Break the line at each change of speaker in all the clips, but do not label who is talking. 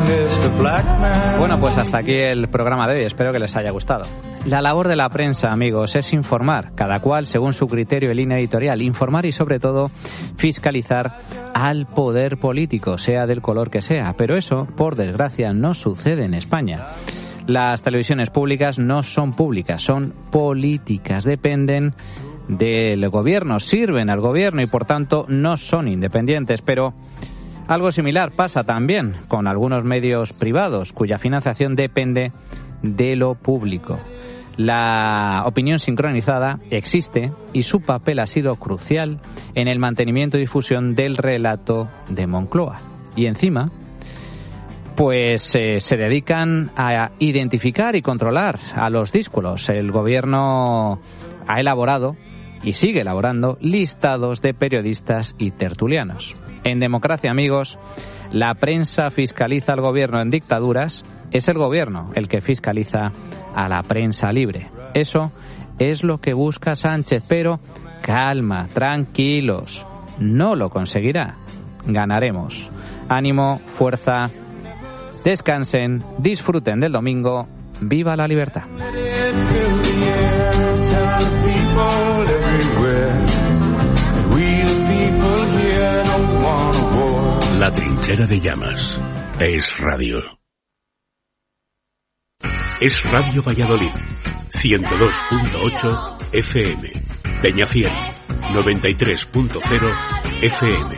Bueno, pues hasta aquí el programa de hoy. Espero que les haya gustado. La labor de la prensa, amigos, es informar, cada cual según su criterio y línea editorial, informar y sobre todo fiscalizar al poder político, sea del color que sea. Pero eso, por desgracia, no sucede en España. Las televisiones públicas no son públicas, son políticas, dependen del gobierno, sirven al gobierno y por tanto no son independientes, pero algo similar pasa también con algunos medios privados cuya financiación depende de lo público. La opinión sincronizada existe y su papel ha sido crucial en el mantenimiento y difusión del relato de Moncloa. Y encima, pues se dedican a identificar y controlar a los díscolos. El gobierno ha elaborado y sigue elaborando listados de periodistas y tertulianos. En democracia, amigos, la prensa fiscaliza al gobierno. En dictaduras es el gobierno el que fiscaliza a la prensa libre. Eso es lo que busca Sánchez, pero calma, tranquilos, no lo conseguirá. Ganaremos. Ánimo, fuerza, descansen, disfruten del domingo. ¡Viva la libertad!
La trinchera de llamas. Es radio. Es Radio Valladolid. 102.8 FM. Peñafiel. 93.0 FM.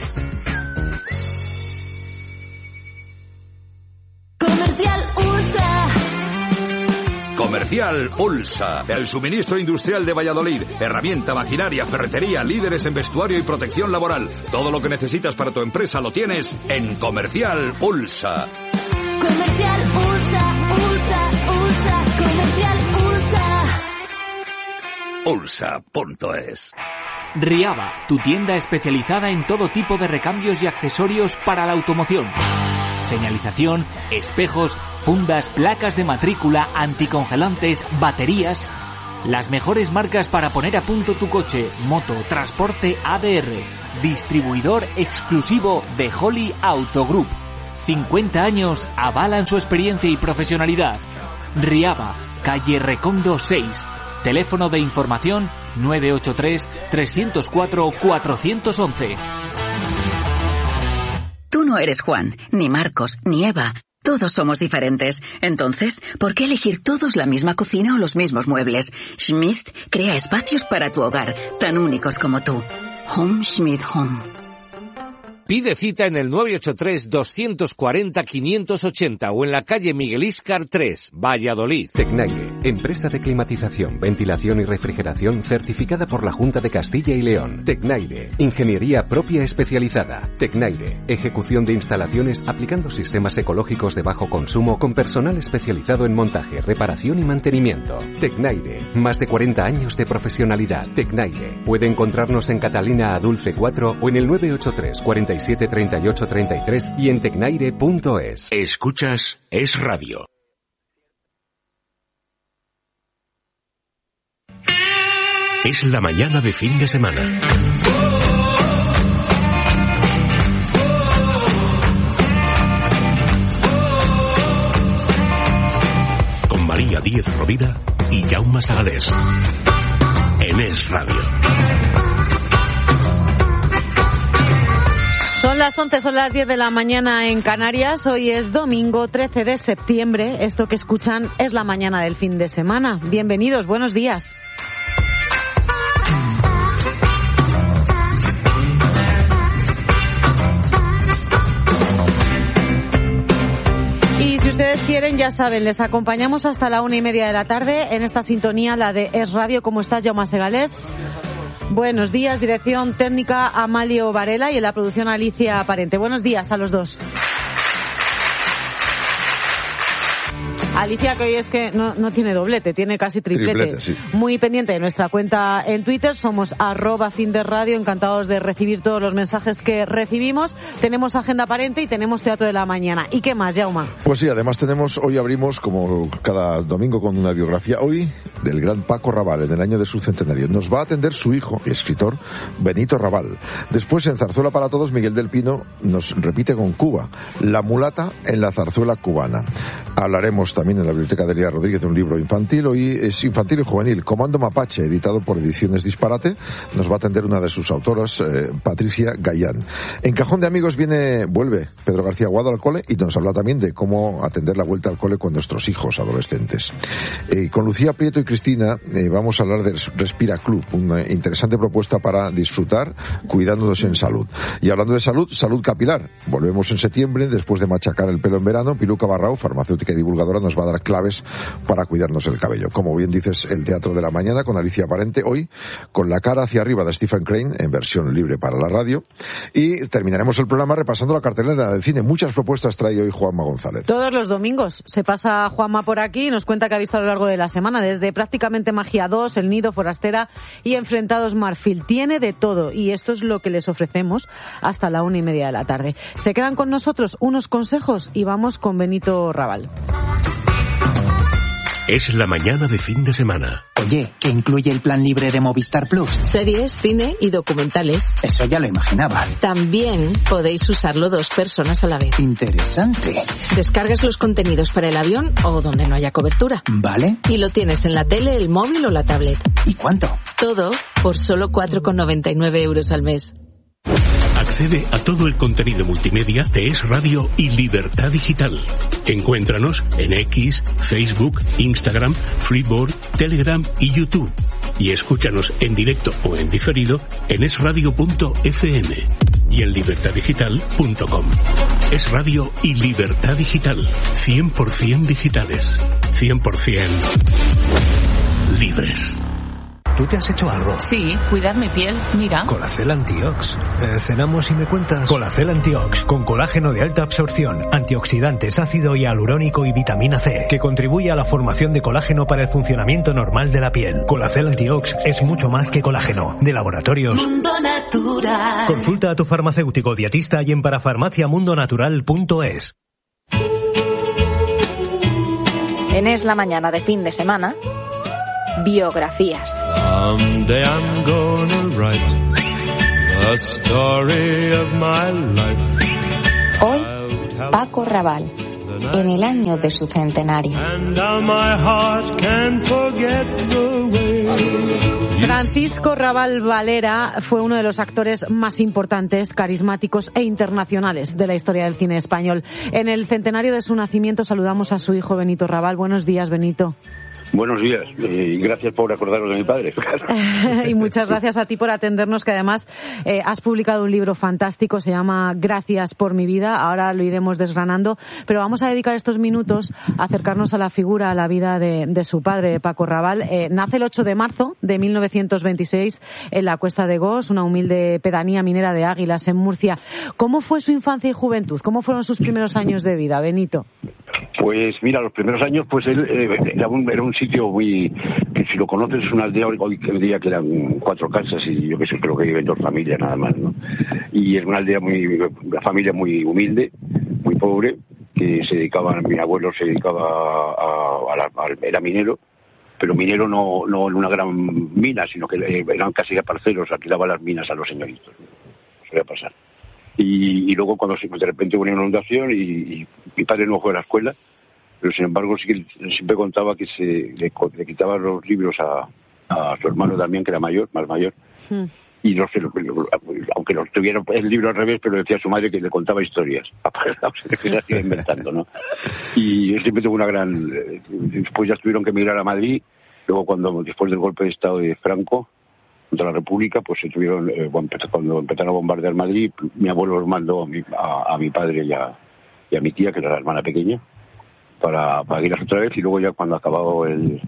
Comercial Ulsa, el suministro industrial de Valladolid, herramienta, maquinaria, ferretería, líderes en vestuario y protección laboral. Todo lo que necesitas para tu empresa lo tienes en Comercial Ulsa.
Comercial Ulsa, Comercial Ulsa.
Ulsa.es.
Riaba, tu tienda especializada en todo tipo de recambios y accesorios para la automoción. Señalización, espejos, fundas, placas de matrícula, anticongelantes, baterías. Las mejores marcas para poner a punto tu coche, moto, transporte ADR. Distribuidor exclusivo de Holly Auto Group. 50 años avalan su experiencia y profesionalidad. Riaba, calle Recondo 6. Teléfono de información 983-304-411.
Tú no eres Juan, ni Marcos, ni Eva. Todos somos diferentes. Entonces, ¿por qué elegir todos la misma cocina o los mismos muebles? Schmidt crea espacios para tu hogar, tan únicos como tú. Home Schmidt Home.
Pide cita en el 983-240-580 o en la calle Miguel Íscar 3, Valladolid.
Tecnaire, empresa de climatización, ventilación y refrigeración certificada por la Junta de Castilla y León. Tecnaire, ingeniería propia especializada. Tecnaire, ejecución de instalaciones aplicando sistemas ecológicos de bajo consumo con personal especializado en montaje, reparación y mantenimiento. Tecnaire, más de 40 años de profesionalidad. Tecnaire, puede encontrarnos en Catalina Adulce 4 o en el 983 47 38 33 y en tecnaire.es.
Escuchas Es Radio. Es la mañana de fin de semana. Con María Díez Rovira y Jaume Sagalés. En Es Radio.
Son las 11, son las 10 de la mañana en Canarias. Hoy es domingo 13 de septiembre. Esto que escuchan es la mañana del fin de semana. Bienvenidos, buenos días. Y si ustedes quieren, ya saben, les acompañamos hasta la 1:30 de la tarde en esta sintonía, la de Es Radio. ¿Cómo estás, Jaume Segalés? Buenos días, dirección técnica Amalio Varela y en la producción Alicia Parente. Buenos días a los dos. Alicia, que hoy es que no tiene doblete, tiene casi triplete.
Sí.
Muy pendiente de nuestra cuenta en Twitter, somos @FinDesRadio, encantados de recibir todos los mensajes que recibimos. Tenemos agenda aparente y tenemos Teatro de la Mañana. ¿Y qué más, Jaume?
Pues sí, además hoy abrimos, como cada domingo, con una biografía, hoy del gran Paco Raval, en el año de su centenario. Nos va a atender su hijo y escritor, Benito Raval. Después, en Zarzuela para Todos, Miguel del Pino nos repite con Cuba, La mulata en la zarzuela cubana. Hablaremos también en la biblioteca de Elía Rodríguez de un libro infantil, hoy es infantil y juvenil, Comando Mapache, editado por Ediciones Disparate. Nos va a atender una de sus autoras, Patricia Gallán. En Cajón de Amigos vuelve Pedro García Aguado al cole y nos habla también de cómo atender la vuelta al cole con nuestros hijos adolescentes. Con Lucía Prieto y Cristina vamos a hablar de Respira Club, una interesante propuesta para disfrutar cuidándonos en salud. Y hablando de salud, salud capilar. Volvemos en septiembre, después de machacar el pelo en verano. Piluca Barrao, farmacéutica y divulgadora, nos va a dar claves para cuidarnos el cabello. Como bien dices, el Teatro de la Mañana con Alicia Parente, hoy con La cara hacia arriba de Stephen Crane, en versión libre para la radio. Y terminaremos el programa repasando la cartelera del cine. Muchas propuestas trae hoy Juanma González.
Todos los domingos se pasa Juanma por aquí y nos cuenta que ha visto a lo largo de la semana, desde Prácticamente Magia 2, El Nido, Forastera y Enfrentados Marfil. Tiene de todo y esto es lo que les ofrecemos hasta la 1:30 de la tarde. Se quedan con nosotros unos consejos y vamos con Benito Raval.
Es la mañana de fin de semana.
Oye, ¿qué incluye el plan libre de Movistar Plus?
Series, cine y documentales.
Eso ya lo imaginaba.
También podéis usarlo 2 personas a la vez.
Interesante.
Descargas los contenidos para el avión o donde no haya cobertura.
Vale.
Y lo tienes en la tele, el móvil o la tablet.
¿Y cuánto?
Todo por solo 4,99 € al mes.
Accede a todo el contenido multimedia de Es Radio y Libertad Digital. Encuéntranos en X, Facebook, Instagram, Freeboard, Telegram y YouTube. Y escúchanos en directo o en diferido en esradio.fm y en libertaddigital.com. Es Radio y Libertad Digital. 100% digitales. 100% libres.
¿Tú te has hecho algo?
Sí, cuidar mi piel, mira.
Colacel Antiox. Cenamos y me cuentas. Colacel Antiox, con colágeno de alta absorción, antioxidantes, ácido hialurónico y vitamina C, que contribuye a la formación de colágeno para el funcionamiento normal de la piel. Colacel Antiox es mucho más que colágeno. De Laboratorios
Mundo Natural.
Consulta a tu farmacéutico dietista y en parafarmaciamundonatural.es.
En Es la Mañana de fin de semana, biografías.
Someday I'm gonna write the story of my life.
Hoy, Paco Raval, en el año de su centenario.
And now my heart can't forget the way.
Francisco Raval Valera fue uno de los actores más importantes, carismáticos e internacionales de la historia del cine español. En el centenario de su nacimiento saludamos a su hijo Benito Raval. Buenos días, Benito.
Buenos días y gracias por acordaros de mi padre.
Y muchas gracias a ti por atendernos, que además has publicado un libro fantástico, se llama Gracias por mi vida, ahora lo iremos desgranando, pero vamos a dedicar estos minutos a acercarnos a la figura, a la vida de su padre, Paco Raval. Nace el 8 de marzo de 1926 en la Cuesta de Gos, una humilde pedanía minera de Águilas, en Murcia. ¿Cómo fue su infancia y juventud? ¿Cómo fueron sus primeros años de vida, Benito?
Pues mira, los primeros años pues él era un sitio muy, que si lo conoces es una aldea, hoy en día que eran 4 casas y yo que sé, creo que viven 2 familias nada más, ¿no? Y es una aldea una familia muy humilde, muy pobre, que se dedicaban, mi abuelo se dedicaba era minero, pero minero no en una gran mina, sino que eran casi parceros, alquilaba las minas a los señoritos, ¿no? Solía pasar. Y luego cuando de repente hubo una inundación y mi padre no fue a la escuela, pero sin embargo sí que siempre contaba que le quitaba los libros a su hermano también, que era más mayor, y aunque los tuviera el libro al revés, pero decía a su madre que le contaba historias, que se las iba inventando, ¿no? Y él siempre tuvo una gran... Después ya tuvieron que emigrar a Madrid, luego después del golpe de Estado de Franco contra la República, pues se tuvieron, cuando empezaron a bombardear Madrid, mi abuelo los mandó a mi padre y a mi tía, que era la hermana pequeña, para irlas otra vez, y luego ya cuando acabó el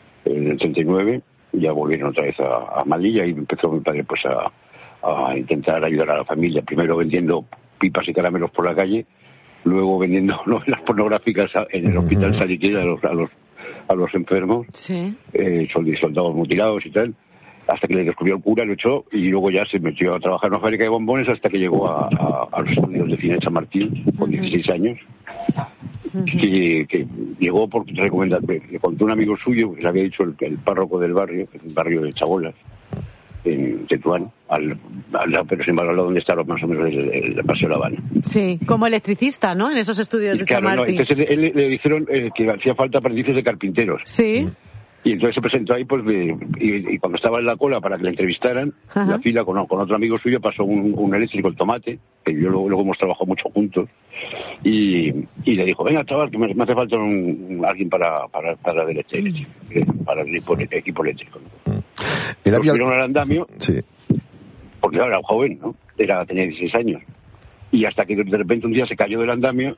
39 ya volvieron otra vez a Madrid, y empezó mi padre pues a intentar ayudar a la familia, primero vendiendo pipas y caramelos por la calle, luego vendiendo novelas pornográficas en el hospital Saliquera a los enfermos, soldados mutilados y tal, hasta que le descubrió el cura, lo echó y luego ya se metió a trabajar en una fábrica de bombones hasta que llegó a los estudios de cine de San Martín con 16 años. Que llegó por recomendarme, le contó un amigo suyo que le había dicho el párroco del barrio de Chabolas, en Tetuán, pero sin embargo al lado donde está más o menos el Paseo de La Habana.
Sí, como electricista, ¿no? En esos estudios de San Martín.
Entonces él le dijeron que hacía falta aprendices de carpinteros.
Sí.
Y entonces se presentó ahí, pues, y cuando estaba en la cola para que le entrevistaran, la fila con otro amigo suyo pasó un eléctrico, el Tomate, que yo luego hemos trabajado mucho juntos, y le dijo, venga, chaval, que me hace falta alguien para el eléctrico, para el equipo eléctrico, ¿no? Lo subieron al andamio, porque claro, era joven, ¿no? Tenía 16 años. Y hasta que de repente un día se cayó del andamio,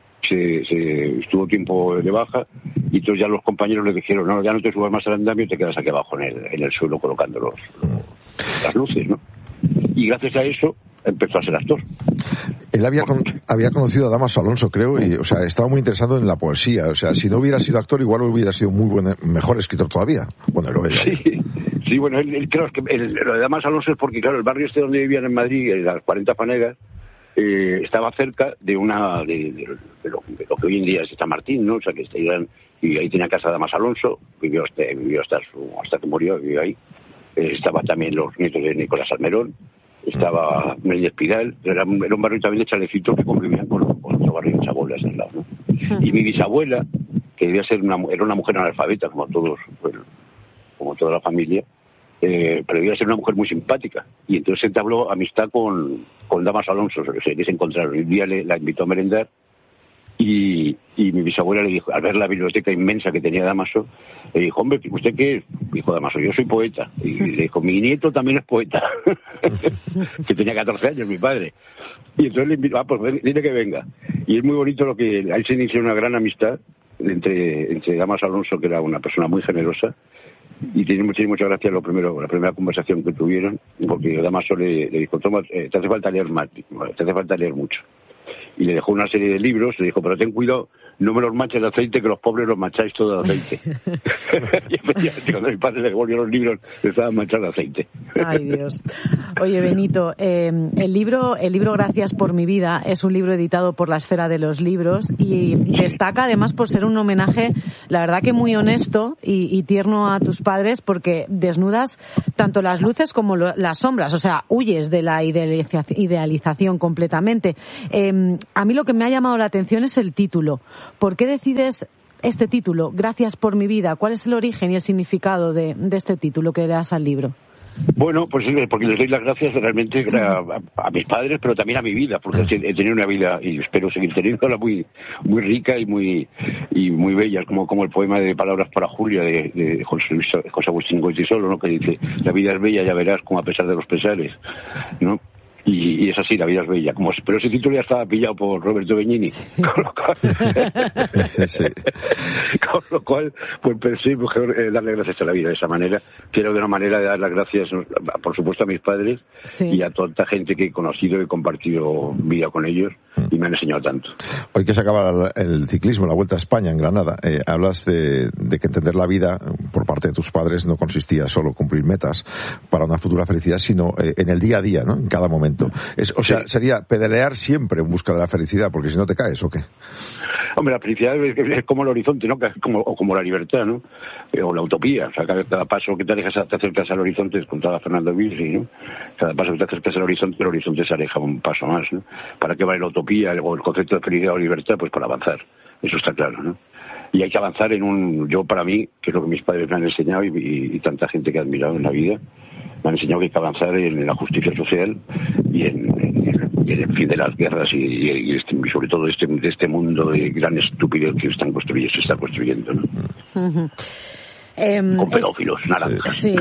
se estuvo tiempo de baja, y entonces ya los compañeros le dijeron, no, ya no te subas más al andamio, te quedas aquí abajo en el suelo colocando las luces, ¿no? Y gracias a eso empezó a ser actor.
Él había conocido a Dámaso Alonso, creo, y, o sea, estaba muy interesado en la poesía. O sea, si no hubiera sido actor, igual hubiera sido mejor escritor todavía. Bueno, lo era.
Sí, bueno, él creo que lo de Dámaso Alonso es porque, claro, el barrio donde vivían en Madrid, en las 40 Fanegas, estaba cerca de lo que hoy en día es San Martín, ¿no? O sea, que y ahí tenía casa Dámaso Alonso, vivió hasta que murió, vivió ahí. Estaba también los nietos de Nicolás Almerón, estaba Méndez Pidal, era un barrio también de chalecito que convivían con otro barrio de Chabolas al lado, ¿no? Y mi bisabuela, que debía ser era una mujer analfabeta, como toda la familia, pero debía ser una mujer muy simpática, y entonces entabló amistad con Dámaso Alonso, que se encontraron. Un día la invitó a merendar, y mi bisabuela le dijo, al ver la biblioteca inmensa que tenía Dámaso, le dijo, hombre, ¿usted qué es? Dijo Dámaso, yo soy poeta. Y le dijo, mi nieto también es poeta, que tenía 14 años, mi padre. Y entonces le invitó, pues dile que venga. Y es muy bonito ahí se inició una gran amistad entre Dámaso Alonso, que era una persona muy generosa, y tiene mucha gracia la primera conversación que tuvieron, porque Dámaso le dijo, toma, te hace falta leer más, te hace falta leer mucho. Y le dejó una serie de libros, le dijo, pero ten cuidado, no me los manches de aceite, que los pobres los mancháis todo de aceite. Y efectivamente, cuando mi padre le devolvió los libros, le estaban manchados de aceite.
Ay, Dios. Oye, Benito, el libro Gracias por mi vida es un libro editado por la Esfera de los Libros y destaca además por ser un homenaje, la verdad que muy honesto y tierno a tus padres, porque desnudas tanto las luces como las sombras, o sea, huyes de la idealización completamente. A mí lo que me ha llamado la atención es el título. ¿Por qué decides este título, Gracias por mi vida? ¿Cuál es el origen y el significado de este título que le das al libro?
Bueno, pues porque les doy las gracias realmente a mis padres, pero también a mi vida, porque he tenido una vida, y espero seguir teniéndola, muy muy rica y muy bella, como el poema de Palabras para Julia de José Agustín Goytisolo, ¿no? Que dice, la vida es bella, ya verás, como a pesar de los pesares, ¿no? Y es así, la vida es bella. Pero ese título ya estaba pillado por Roberto Benigni, con lo cual pues pensé mejor darle gracias a la vida de esa manera. Quiero de una manera de dar las gracias, por supuesto, a mis padres y a toda gente que he conocido y he compartido vida con ellos y me han enseñado tanto.
Hoy que se acaba el ciclismo, la Vuelta a España en Granada, hablas de que entender la vida por parte de tus padres no consistía solo en cumplir metas para una futura felicidad, sino en el día a día, ¿no? En cada momento. Sería pedalear siempre en busca de la felicidad, porque si no te caes, ¿o qué?
Hombre, la felicidad es como el horizonte, ¿no? Como la libertad, ¿no? O la utopía. O sea, cada paso que te acercas al horizonte, contaba Fernando Birri, ¿no? Cada paso que te acercas al horizonte, el horizonte se aleja un paso más, ¿no? ¿Para qué vale la utopía o el concepto de felicidad o libertad? Pues para avanzar. Eso está claro, ¿no? Y hay que avanzar yo para mí, que es lo que mis padres me han enseñado y tanta gente que he admirado en la vida, me han enseñado que hay que avanzar en la justicia social y en el fin de las guerras y sobre todo de este mundo de gran estupidez que se está construyendo, ¿no? Con pedófilos, naranjas.
Sí.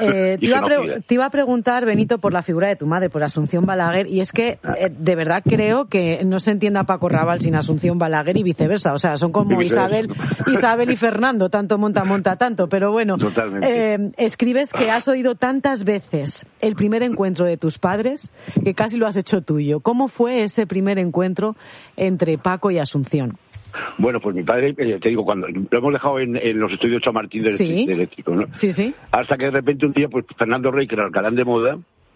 Te iba a preguntar, Benito, por la figura de tu madre, por Asunción Balaguer, y es que de verdad creo que no se entiende a Paco Raval sin Asunción Balaguer y viceversa. O sea, son como Isabel y Fernando, tanto monta tanto. Pero bueno, escribes que has oído tantas veces el primer encuentro de tus padres que casi lo has hecho tuyo. ¿Cómo fue ese primer encuentro entre Paco y Asunción?
Bueno, pues mi padre, te digo, cuando lo hemos dejado en los estudios Chamartín de eléctrico, ¿no?
Sí.
Hasta que de repente un día, pues Fernando Rey, que era el galán de moda,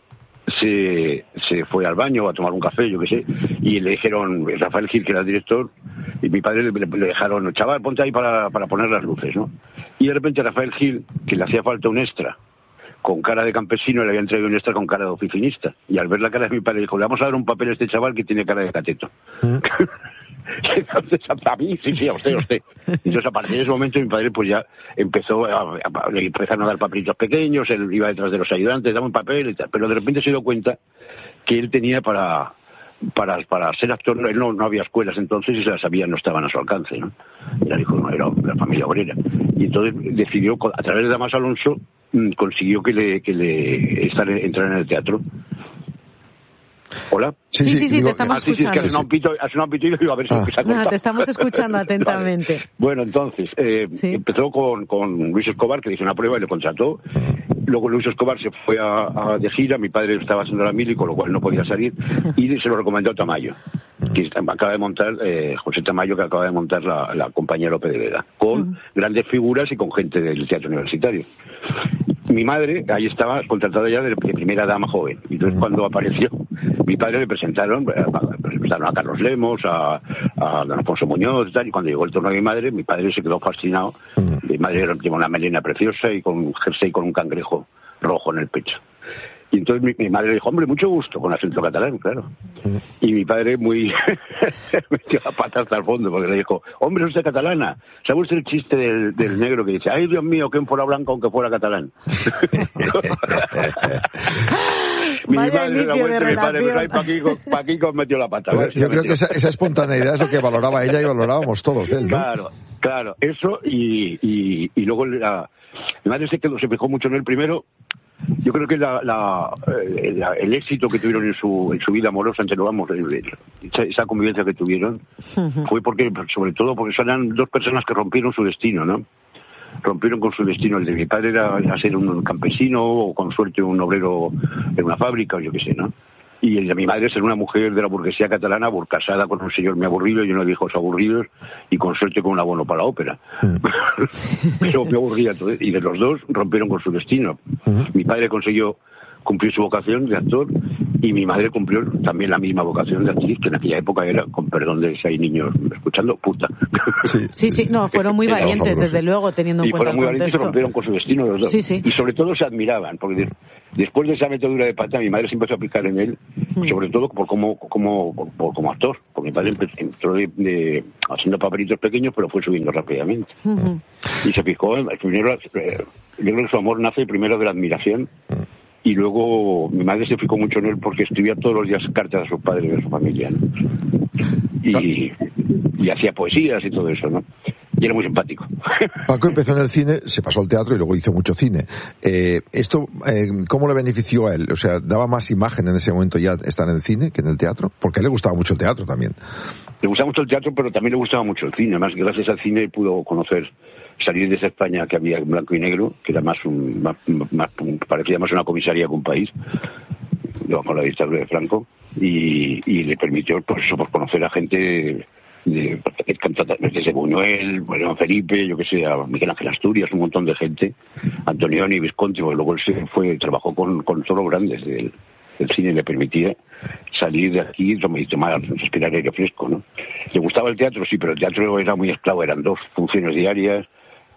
se fue al baño a tomar un café, yo qué sé, y le dijeron, Rafael Gil, que era el director, y mi padre le dejaron, chaval, ponte ahí para poner las luces, ¿no? Y de repente Rafael Gil, que le hacía falta un extra, con cara de campesino, le habían traído un extra con cara de oficinista. Y al ver la cara de mi padre, dijo, le vamos a dar un papel a este chaval que tiene cara de cateto. Entonces, a mí, sí, a usted. Entonces, a partir de ese momento, mi padre pues ya empezaron a dar papelitos pequeños, él iba detrás de los ayudantes, daba un papel y tal, pero de repente se dio cuenta que él tenía para ser actor, él no había escuelas entonces y se las sabía, no estaban a su alcance, ¿no? Era hijo, no, era la familia obrera. Y entonces decidió, a través de Damas Alonso, consiguió que le entrar en el teatro. ¿Hola?
Sí, te estamos escuchando.
Sí, que ha sonado un pito y digo, a ver si empieza a cortar.
Te estamos escuchando atentamente.
Vale. Bueno, entonces, empezó con Luis Escobar, que le hizo una prueba y le contrató. Luego Luis Escobar se fue de gira, mi padre estaba haciendo la mili, con lo cual no podía salir, y se lo recomendó a Tamayo, que acaba de montar, José Tamayo, que acaba de montar la compañía Lope de Vega, con grandes figuras y con gente del teatro universitario. Mi madre, ahí estaba contratada ya de primera dama joven. Y entonces cuando apareció, mi padre le presentaron a Carlos Lemos, a don Alfonso Muñoz y tal, y cuando llegó el turno de mi padre se quedó fascinado. Mi madre llevaba una melena preciosa y con un jersey con un cangrejo rojo en el pecho. Y entonces mi madre le dijo, hombre, mucho gusto, con acento catalán, claro. Y mi padre metió la pata hasta el fondo, porque le dijo, hombre, usted catalana. ¿Sabe usted el chiste del negro que dice, ay, Dios mío, que fuera blanco aunque fuera catalán? Mi padre, Paquico metió la pata.
Yo creo que esa espontaneidad es lo que valoraba ella y valorábamos todos de él, ¿no?
Claro, eso y luego mi madre se fijó mucho en él primero. Yo creo que el éxito que tuvieron en su vida amorosa, esa convivencia que tuvieron, fue sobre todo porque eran dos personas que rompieron su destino, ¿no? Rompieron con su destino. El de mi padre era ser un campesino o con suerte un obrero en una fábrica o yo qué sé, ¿no? Y el de mi madre ser una mujer de la burguesía catalana, casada con un señor muy aburrido y uno de hijos aburridos y con suerte con un abono para la ópera. Pero muy aburrida. Y de los dos rompieron con su destino. Mi padre consiguió cumplir su vocación de actor y mi madre cumplió también la misma vocación de actriz, que en aquella época era, con perdón de si hay niños escuchando, puta.
Sí, no, fueron muy valientes, desde luego, teniendo en cuenta el contexto. Y fueron muy valientes y se rompieron
con su destino los dos. Sí. Y sobre todo se admiraban, porque después de esa metedura de pata, mi madre se empezó a aplicar en él, sobre todo como actor, porque mi padre entró haciendo papelitos pequeños, pero fue subiendo rápidamente. Y se fijó, primero, yo creo que su amor nace primero de la admiración, y luego mi madre se fijó mucho en él porque escribía todos los días cartas a sus padres y a su familia, ¿no? Y hacía poesías y todo eso, ¿no? Y era muy simpático.
Paco empezó en el cine, se pasó al teatro y luego hizo mucho cine. ¿Esto cómo le benefició a él? O sea, ¿daba más imagen en ese momento ya estar en el cine que en el teatro? Porque a él le gustaba mucho el teatro también.
Le gustaba mucho el teatro, pero también le gustaba mucho el cine. Además, gracias al cine pudo salir de esa España que había en blanco y negro, que era parecía más una comisaría que un país, con la dictadura de Franco, y le permitió, pues conocer a gente desde Buñuel, bueno, Felipe, yo que sé, a Miguel Ángel Asturias, un montón de gente, Antonioni, Visconti, porque luego él trabajó con todos los grandes del cine, le permitía salir de aquí y respirar aire fresco, ¿no? Le gustaba el teatro, sí, pero el teatro era muy esclavo, eran 2 funciones diarias,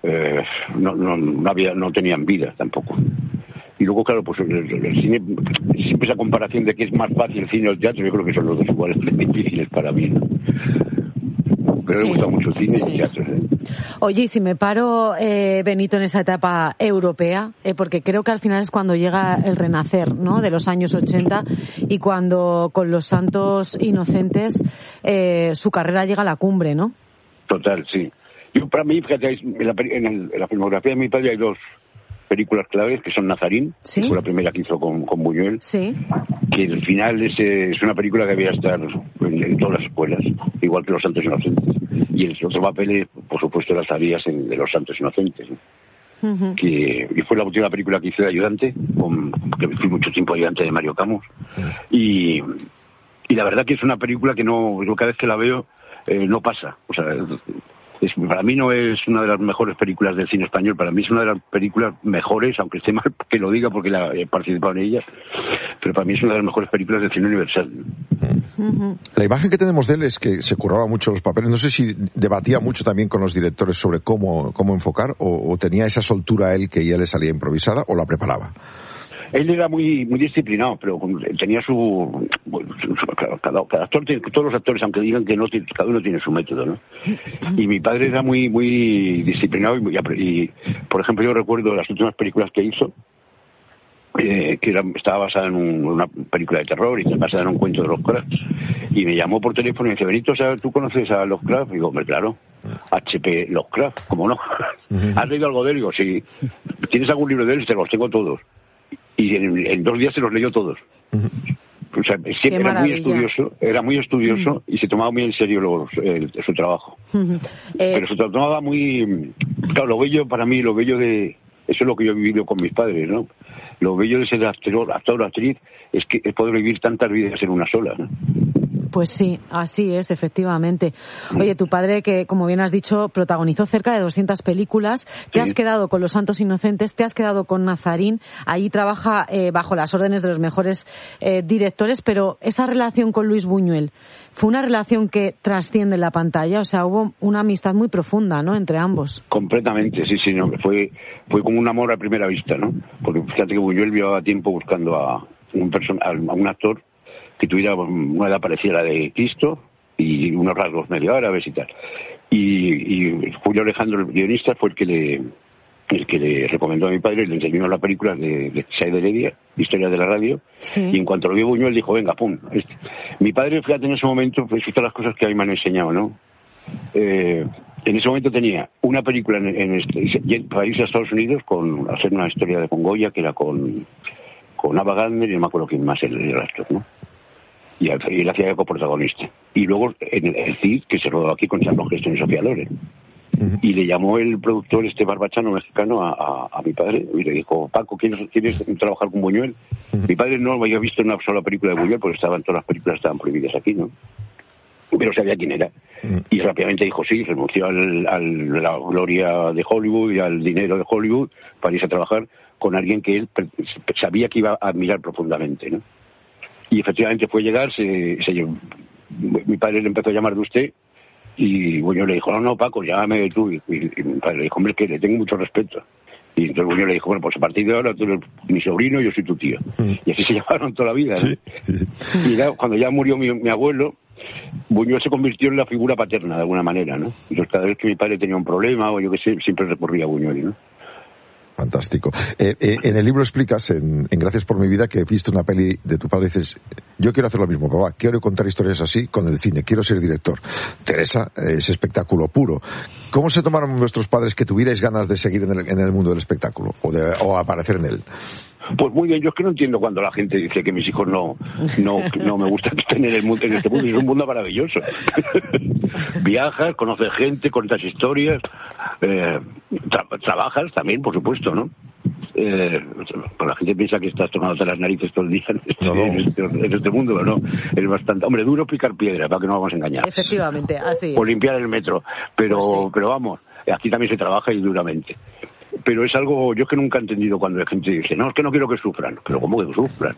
no tenían vida tampoco. Y luego, claro, pues el cine, siempre esa comparación de que es más fácil el cine o el teatro, yo creo que son los dos iguales de difíciles para mí, ¿no? Pero me gusta mucho el cine y el teatro.
Oye, y si me paro, Benito, en esa etapa europea, porque creo que al final es cuando llega el renacer, ¿no?, de los años 80, y cuando con Los Santos Inocentes su carrera llega a la cumbre, ¿no?
Total, sí. Yo, para mí, fíjate, en la filmografía de mi padre hay dos películas claves, que son Nazarín, que fue la primera que hizo con Buñuel, que el final es una película que debía estar en todas las escuelas, igual que Los Santos Inocentes. Y el otro papel es, por supuesto, Las Avías de Los Santos Inocentes, ¿no? Y fue la última película que hice de ayudante, que fui mucho tiempo ayudante de Mario Camus. Y la verdad que es una película que no, yo cada vez que la veo no pasa. O sea, para mí no es una de las mejores películas del cine español, para mí es una de las películas mejores, aunque esté mal que lo diga porque he participado en ella, pero para mí es una de las mejores películas del cine universal.
La imagen que tenemos de él es que se curraba mucho los papeles. No sé si debatía mucho también con los directores sobre cómo enfocar, o tenía esa soltura a él que ya le salía improvisada, o la preparaba.
Él era muy disciplinado, pero tenía cada actor, todos los actores, aunque digan que no, cada uno tiene su método, ¿no? Y mi padre era muy disciplinado y, por ejemplo, yo recuerdo las últimas películas que hizo, que estaba basada en una película de terror y basada en un cuento de Lovecraft, y me llamó por teléfono y me dice: Benito, ¿tú conoces a Lovecraft? Y digo: hombre, claro, H.P. Lovecraft, ¿cómo no? ¿Has leído algo de él? Digo: sí. ¿Tienes algún libro de él? Te los tengo todos. Y en 2 días se los leyó todos. O sea, siempre era muy estudioso y se tomaba muy en serio su trabajo. Pero se tomaba muy... Claro, lo bello para mí, eso es lo que yo he vivido con mis padres, ¿no? Lo bello de ser actor o actriz es que es poder vivir tantas vidas en una sola, ¿no?
Pues sí, así es, efectivamente. Oye, tu padre, que como bien has dicho, protagonizó cerca de 200 películas, te has quedado con Los Santos Inocentes, te has quedado con Nazarín, ahí trabaja bajo las órdenes de los mejores directores, pero esa relación con Luis Buñuel, ¿fue una relación que trasciende la pantalla? O sea, hubo una amistad muy profunda, ¿no?, entre ambos.
Completamente, sí, no, fue como un amor a primera vista, ¿no? Porque fíjate que Buñuel llevaba tiempo buscando a un actor que tuviera una edad parecida a la de Cristo y unos rasgos medio árabes y tal. Y Julio Alejandro, el guionista, fue el que le recomendó a mi padre, le enseñó las películas de Said Heredia, Historia de la Radio, y en cuanto lo vio Buñuel dijo: venga, pum. Mi padre, fíjate, en ese momento, pues todas las cosas que a mí me han enseñado, ¿no? En ese momento tenía una película para irse a Estados Unidos a hacer una historia de Goya, que era con Ava Gardner y no me acuerdo quién más el actor, ¿no? Y él hacía de coprotagonista. Y luego en el Cid, que se rodó aquí con Charlotte Heston y Sofía Loren. Y le llamó el productor barbachano mexicano a mi padre y le dijo: Paco, ¿quieres trabajar con Buñuel? Mi padre no había visto una sola película de Buñuel porque todas las películas estaban prohibidas aquí, ¿no? Pero sabía quién era. Y rápidamente dijo sí, renunció a la gloria de Hollywood y al dinero de Hollywood para irse a trabajar con alguien que él sabía que iba a admirar profundamente, ¿no? Y efectivamente fue llegar, mi padre le empezó a llamar de usted, y Buñuel le dijo: no, Paco, llámame tú. Y mi padre le dijo: hombre, que le tengo mucho respeto. Y entonces Buñuel le dijo: bueno, pues a partir de ahora tú eres mi sobrino y yo soy tu tío. Y así se llamaron toda la vida, ¿no? Sí. Y cuando ya murió mi abuelo, Buñuel se convirtió en la figura paterna de alguna manera, ¿no? Entonces cada vez que mi padre tenía un problema o yo qué sé, siempre recurría a Buñuel, ¿no?
Fantástico. En el libro explicas, en Gracias por mi vida, que viste una peli de tu padre y dices: yo quiero hacer lo mismo, papá, quiero contar historias así con el cine, quiero ser director. Teresa, es espectáculo puro. ¿Cómo se tomaron vuestros padres que tuvierais ganas de seguir en el mundo del espectáculo o aparecer en él?
Pues muy bien, yo es que no entiendo cuando la gente dice que mis hijos no me gusta tener el mundo en este mundo. Es un mundo maravilloso. Viajas, conoces gente, cuentas historias, trabajas también, por supuesto, ¿no? La gente piensa que estás tomándote las narices todo el día en este mundo, pero no, es bastante... Hombre, duro picar piedra, para que no vamos a engañar.
Efectivamente, así es.
O limpiar el metro, pero vamos, aquí también se trabaja y duramente. Pero es algo, yo es que nunca he entendido cuando la gente dice: no, es que no quiero que sufran. Pero ¿cómo que sufran?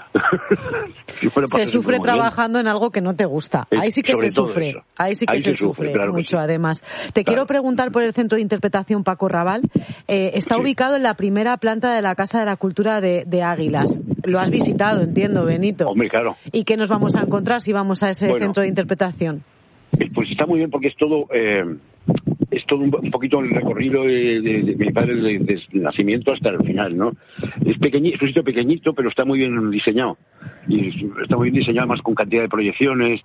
Se sufre trabajando en algo que no te gusta. Ahí sí que se sufre. Ahí sí que se sufre claro mucho, además. Quiero preguntar por el Centro de Interpretación Paco Raval. Está ubicado en la primera planta de la Casa de la Cultura de Águilas. Lo has visitado, entiendo, Benito.
Hombre, claro.
¿Y qué nos vamos a encontrar si vamos a ese centro de interpretación?
Pues está muy bien porque es todo un poquito el recorrido de mi padre desde el nacimiento hasta el final, ¿no? Es pequeñito, es un sitio pequeñito, pero está muy bien diseñado. Y está muy bien diseñado, además con cantidad de proyecciones.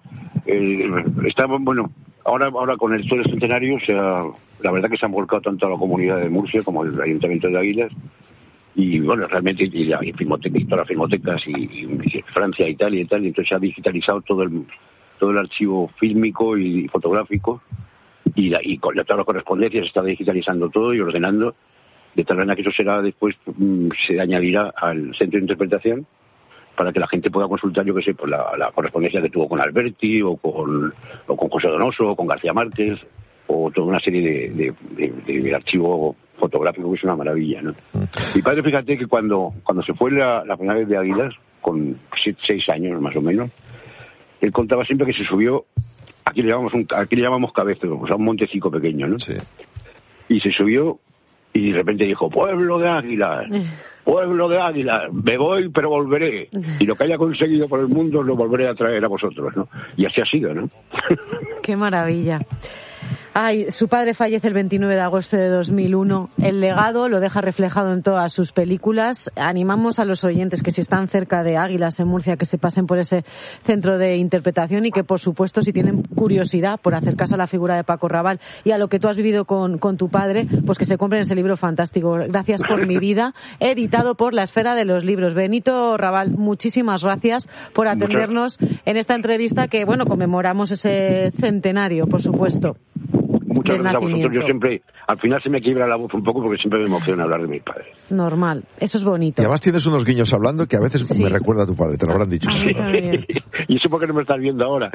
bueno, ahora con el todo el centenario, o sea, la verdad que se han volcado tanto a la comunidad de Murcia como el Ayuntamiento de Águilas, y bueno, realmente, y todas las filmotecas, y Francia, Italia y tal, y entonces se ha digitalizado todo el archivo fílmico y fotográfico, y con todas las correspondencias se está digitalizando todo y ordenando, de tal manera que eso será después, se añadirá al centro de interpretación, para que la gente pueda consultar, yo qué sé, pues la correspondencia que tuvo con Alberti, o con José Donoso, o con García Márquez, o toda una serie de archivo fotográfico, que es una maravilla, ¿no? Mi padre, fíjate que cuando se fue la primera vez de Águilas, con 6 años más o menos, él contaba siempre que se subió, aquí le llamamos Cabezero, o sea, un montecico pequeño, ¿no? Sí. Y se subió y de repente dijo, pueblo de Águilas, me voy pero volveré, y lo que haya conseguido por el mundo lo volveré a traer a vosotros, ¿no? Y así ha sido, ¿no?
Qué maravilla. Ay, su padre fallece el 29 de agosto de 2001. El legado lo deja reflejado en todas sus películas. Animamos a los oyentes que si están cerca de Águilas en Murcia, que se pasen por ese centro de interpretación, y que, por supuesto, si tienen curiosidad por acercarse a la figura de Paco Raval y a lo que tú has vivido con tu padre, pues que se compren ese libro fantástico, Gracias por mi vida, editado por La Esfera de los Libros. Benito Raval, muchísimas gracias por atendernos en esta entrevista que, bueno, conmemoramos ese centenario, por supuesto.
Muchas gracias a vosotros. Yo siempre, al final se me quiebra la voz un poco porque siempre me emociona hablar de mis padres.
Normal, eso es bonito.
Y además tienes unos guiños hablando que a veces me recuerda a tu padre, te lo habrán dicho.
Y eso porque no me estás viendo ahora.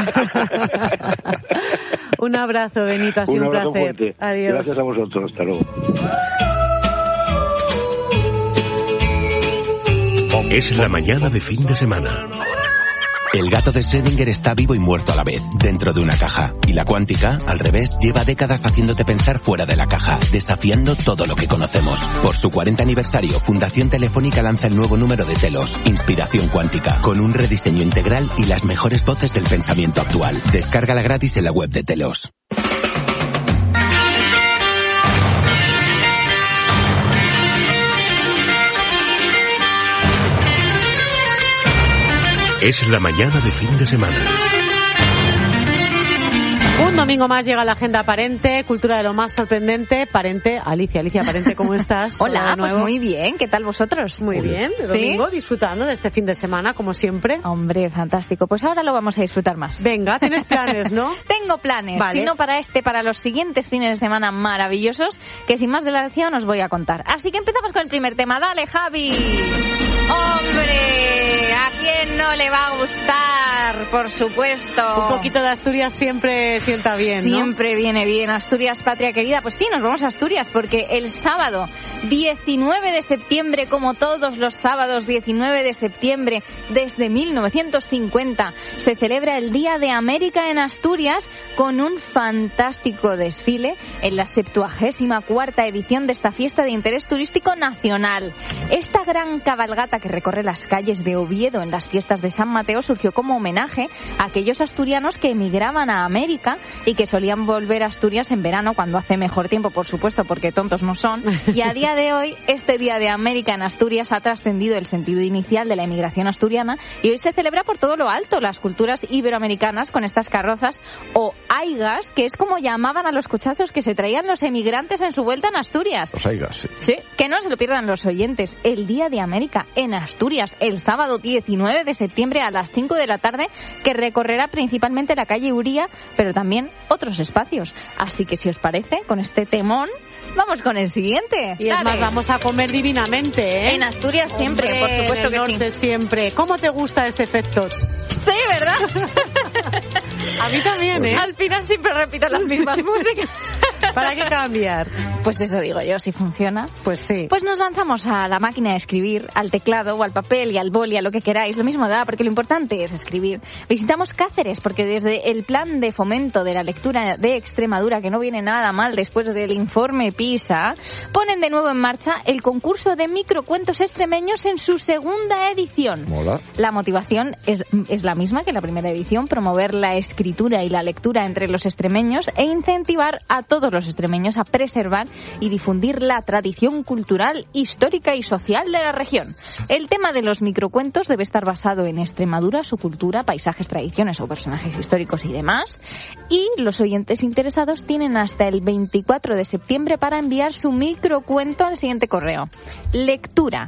Un abrazo, Benito, ha sido un placer.
Fuerte.
Adiós.
Gracias a vosotros, hasta luego.
Es la mañana de fin de semana.
El gato de Schrödinger está vivo y muerto a la vez, dentro de una caja. Y la cuántica, al revés, lleva décadas haciéndote pensar fuera de la caja, desafiando todo lo que conocemos. Por su 40 aniversario, Fundación Telefónica lanza el nuevo número de Telos, Inspiración Cuántica, con un rediseño integral y las mejores voces del pensamiento actual. Descárgala gratis en la web de Telos.
Es la mañana de fin de semana.
Un domingo más llega la agenda Parente, cultura de lo más sorprendente. Parente, Alicia Parente, ¿cómo estás?
Hola, pues muy bien, ¿qué tal vosotros?
Muy bien, el domingo disfrutando de este fin de semana, como siempre.
Hombre, fantástico, pues ahora lo vamos a disfrutar más.
Venga, tienes planes, ¿no?
Tengo planes, vale. Si no para los siguientes fines de semana maravillosos, que sin más dilación os voy a contar. Así que empezamos con el primer tema, dale Javi. ¡Hombre! ¿A quién no le va a gustar? Por supuesto.
Un poquito de Asturias siempre sienta bien, ¿no?
Siempre viene bien. Asturias, patria querida. Pues sí, nos vamos a Asturias porque el sábado 19 de septiembre, como todos los sábados 19 de septiembre desde 1950, se celebra el Día de América en Asturias con un fantástico desfile en la 74ª edición de esta fiesta de interés turístico nacional. Esta gran cabalgata que recorre las calles de Oviedo en las fiestas de San Mateo surgió como homenaje a aquellos asturianos que emigraban a América y que solían volver a Asturias en verano cuando hace mejor tiempo, por supuesto, porque tontos no son. Y a día de hoy, este Día de América en Asturias ha trascendido el sentido inicial de la emigración asturiana y hoy se celebra por todo lo alto las culturas iberoamericanas con estas carrozas o aigas, que es como llamaban a los cochazos que se traían los emigrantes en su vuelta en Asturias.
Los aigas, sí.
Sí, que no se lo pierdan los oyentes. El Día de América en Asturias, el sábado 19 de septiembre a las 5 de la tarde, que recorrerá principalmente la calle Uría, pero también otros espacios. Así que si os parece, con este temón, vamos con el siguiente.
Y es más, vamos a comer divinamente, ¿eh?
En Asturias siempre, por supuesto que sí. En el norte
siempre. ¿Cómo te gusta este efecto?
Sí, ¿verdad?
A mí también, ¿eh?
Al final siempre repito las mismas músicas.
¿Para qué cambiar?
Pues eso digo yo, si funciona.
Pues sí.
Pues nos lanzamos a la máquina de escribir, al teclado o al papel y al boli, a lo que queráis. Lo mismo da, porque lo importante es escribir. Visitamos Cáceres, porque desde el plan de fomento de la lectura de Extremadura, que no viene nada mal después del informe PISA, ponen de nuevo en marcha el concurso de microcuentos extremeños en su segunda edición.
Mola.
La motivación es la misma que la primera edición, promover la escritura y la lectura entre los extremeños e incentivar a todos los extremeños a preservar y difundir la tradición cultural, histórica y social de la región. El tema de los microcuentos debe estar basado en Extremadura, su cultura, paisajes, tradiciones o personajes históricos y demás. Y los oyentes interesados tienen hasta el 24 de septiembre para enviar su microcuento al siguiente correo: lectura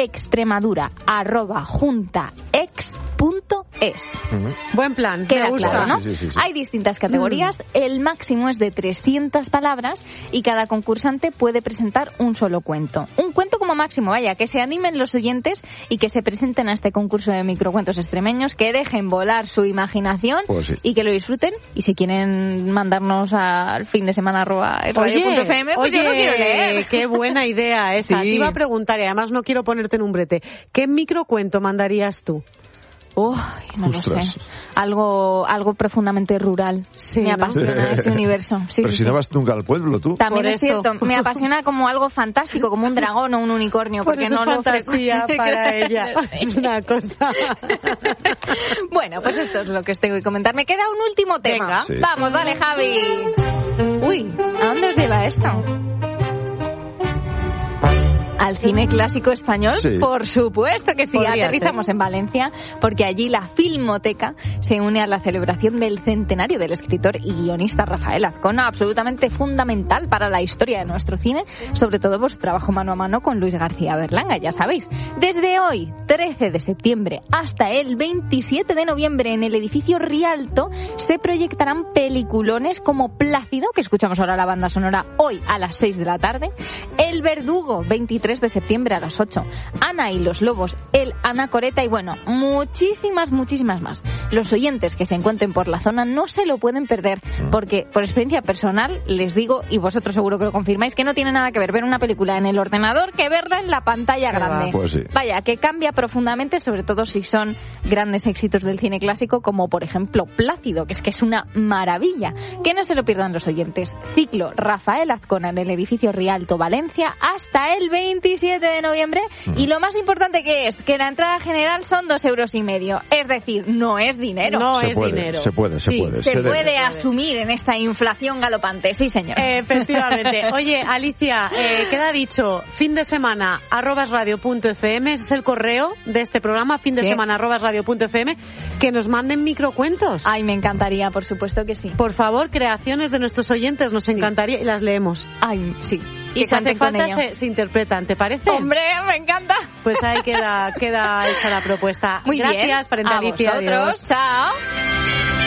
extremadura@juntaex.es.
Buen plan,
queda
me gusta,
claro, ¿no?
Sí.
Hay distintas categorías, el máximo es de 300 palabras y cada concursante puede presentar un solo cuento. Un cuento como máximo, vaya, que se animen los oyentes y que se presenten a este concurso de microcuentos extremeños, que dejen volar su imaginación y que lo disfruten. Y si quieren mandarnos al fin de semana @radio.fm, pues yo lo quiero leer.
Qué buena idea esa. Te iba a preguntar, y además no quiero ponerte en un brete, ¿qué microcuento mandarías tú?
No lo sé. Algo profundamente rural. Me apasiona ese universo.
Pero si no vas nunca al pueblo, tú.
También es cierto. Me apasiona como algo fantástico, como un dragón o un unicornio, porque no lo
fantasía para ella. Es una cosa.
Bueno, pues esto es lo que os tengo que comentar. Me queda un último tema.
Venga.
Sí.
Vamos, dale, Javi. Uy, ¿a dónde os lleva esto? Al cine clásico español,
Sí.
Por supuesto que sí.
Podría
Aterrizamos en Valencia porque allí la Filmoteca se une a la celebración del centenario del escritor y guionista Rafael Azcona, absolutamente fundamental para la historia de nuestro cine, sobre todo por su trabajo mano a mano con Luis García Berlanga, ya sabéis. Desde hoy, 13 de septiembre, hasta el 27 de noviembre, en el edificio Rialto se proyectarán peliculones como Plácido, que escuchamos ahora la banda sonora hoy a las 6 de la tarde, El Verdugo, 23 de septiembre a las 8, Ana y los Lobos, El Anacoreta y bueno, muchísimas más. Los oyentes que se encuentren por la zona no se lo pueden perder, porque por experiencia personal les digo, y vosotros seguro que lo confirmáis, que no tiene nada que ver una película en el ordenador que verla en la pantalla grande.
Pues sí.
Vaya, que cambia profundamente, sobre todo si son grandes éxitos del cine clásico, como por ejemplo Plácido, que es una maravilla. Que no se lo pierdan los oyentes. Ciclo Rafael Azcona en el edificio Rialto, Valencia, hasta el 27 de noviembre. Y lo más importante que es que la entrada general son 2,5 €. Es decir, no es dinero.
No
Se
es
puede,
dinero.
se puede.
Se
debe.
puede asumir en esta inflación galopante. Sí, señor.
Efectivamente. Oye, Alicia, queda dicho, fin de semana @radio.fm, ese es el correo de este programa, fin de semana @radio.fm, que nos manden microcuentos.
Ay, me encantaría, por supuesto que sí.
Por favor, creaciones de nuestros oyentes, nos encantaría y las leemos.
Ay, sí.
Y
Que
si hace
canten con
falta
ello.
se interpretan, ¿te parece?
Hombre, me encanta.
Pues ahí queda hecha la propuesta.
Muy bien.
Gracias, Parenta
A
Alicia.
vosotros.
Adiós.
Chao.